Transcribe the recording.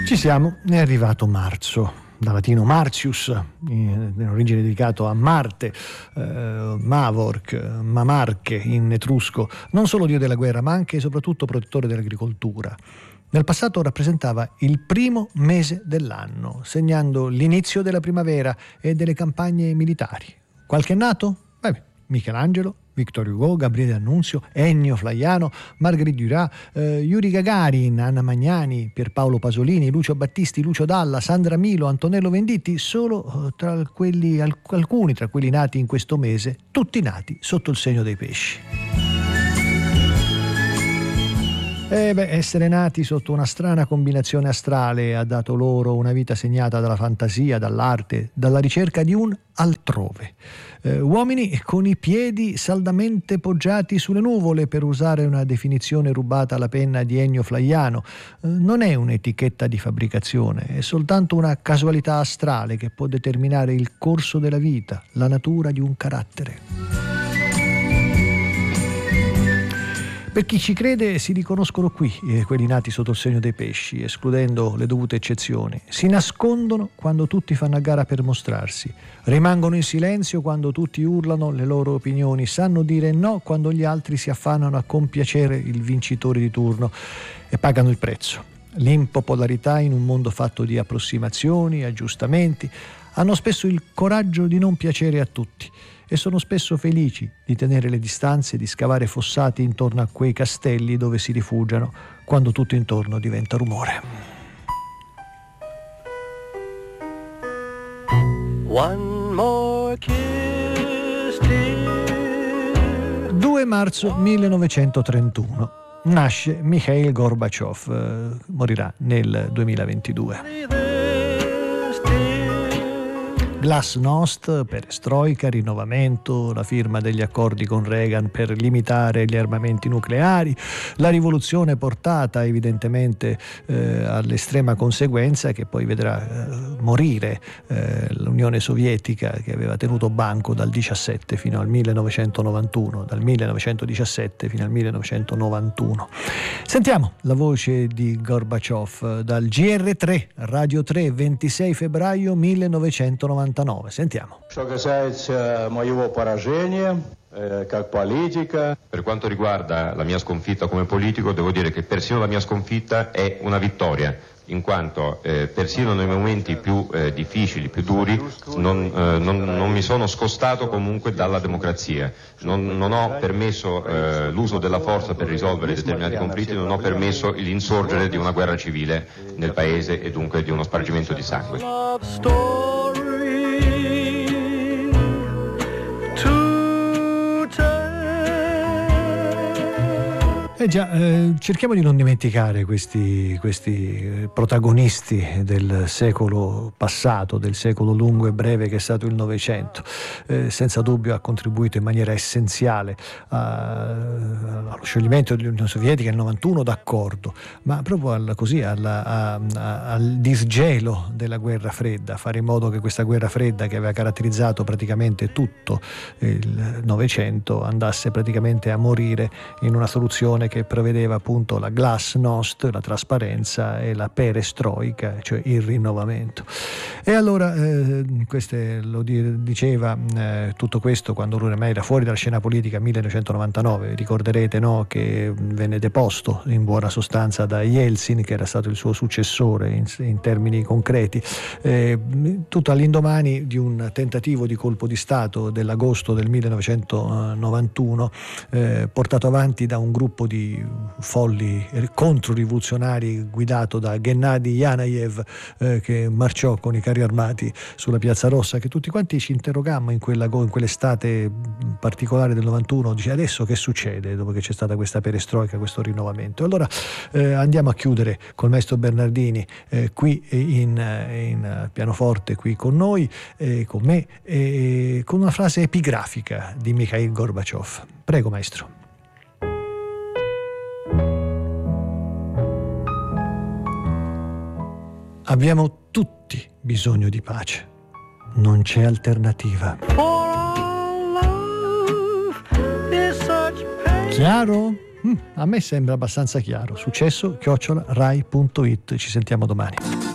Ci siamo, è arrivato marzo, da latino Martius, in origine dedicato a Marte, Mavork, Mamarche in etrusco, non solo dio della guerra ma anche e soprattutto protettore dell'agricoltura. Nel passato rappresentava il primo mese dell'anno, segnando l'inizio della primavera e delle campagne militari. Qualche è nato? Michelangelo, Victor Hugo, Gabriele D'Annunzio, Ennio Flaiano, Marguerite Duras, Yuri Gagarin, Anna Magnani, Pierpaolo Pasolini, Lucio Battisti, Lucio Dalla, Sandra Milo, Antonello Venditti, solo alcuni tra quelli nati in questo mese, tutti nati sotto il segno dei pesci. Essere nati sotto una strana combinazione astrale ha dato loro una vita segnata dalla fantasia, dall'arte, dalla ricerca di un altrove. Uomini con i piedi saldamente poggiati sulle nuvole, per usare una definizione rubata alla penna di Ennio Flaiano. Non è un'etichetta di fabbricazione, è soltanto una casualità astrale che può determinare il corso della vita, la natura di un carattere. Per chi ci crede si riconoscono qui quelli nati sotto il segno dei pesci, escludendo le dovute eccezioni. Si nascondono quando tutti fanno a gara per mostrarsi, rimangono in silenzio quando tutti urlano le loro opinioni, sanno dire no quando gli altri si affannano a compiacere il vincitore di turno e pagano il prezzo. L'impopolarità in un mondo fatto di approssimazioni, aggiustamenti, hanno spesso il coraggio di non piacere a tutti e sono spesso felici di tenere le distanze, di scavare fossati intorno a quei castelli dove si rifugiano quando tutto intorno diventa rumore. One more kiss, dear. 2 marzo 1931 nasce Mikhail Gorbaciov, morirà nel 2022. Glasnost, perestroika, rinnovamento, la firma degli accordi con Reagan per limitare gli armamenti nucleari, la rivoluzione portata evidentemente all'estrema conseguenza che poi vedrà morire l'Unione Sovietica, che aveva tenuto banco dal 17 fino al 1991, dal 1917 fino al 1991. Sentiamo la voce di Gorbaciov dal GR3, Radio 3, 26 febbraio 1999. Sentiamo. Per quanto riguarda la mia sconfitta come politico, devo dire che persino la mia sconfitta è una vittoria, in quanto persino nei momenti più difficili, più duri, non mi sono scostato comunque dalla democrazia. Non ho permesso l'uso della forza per risolvere determinati conflitti, non ho permesso l'insorgere di una guerra civile nel paese e dunque di uno spargimento di sangue. Cerchiamo di non dimenticare questi protagonisti del secolo passato, del secolo lungo e breve che è stato il Novecento. Senza dubbio ha contribuito in maniera essenziale allo scioglimento dell'Unione Sovietica nel 91, d'accordo, ma proprio al disgelo della guerra fredda, fare in modo che questa guerra fredda, che aveva caratterizzato praticamente tutto il Novecento, andasse praticamente a morire in una soluzione che prevedeva appunto la glasnost, la trasparenza, e la perestroika, cioè il rinnovamento. E allora diceva tutto questo quando lui ormai era fuori dalla scena politica, 1999. Ricorderete, no, che venne deposto in buona sostanza da Yeltsin, che era stato il suo successore in termini concreti, tutto all'indomani di un tentativo di colpo di Stato dell'agosto del 1991, portato avanti da un gruppo di folli controrivoluzionari guidato da Gennady Yanayev, che marciò con i carri armati sulla Piazza Rossa, che tutti quanti ci interrogammo in quell'estate particolare del 91, dice adesso che succede dopo che c'è stata questa perestroika, questo rinnovamento. Allora andiamo a chiudere col maestro Bernardini qui in pianoforte, qui con noi, con me, con una frase epigrafica di Mikhail Gorbaciov. Prego maestro. Abbiamo tutti bisogno di pace, non c'è alternativa. Chiaro? A me sembra abbastanza chiaro. Successo@rai.it. Ci sentiamo domani.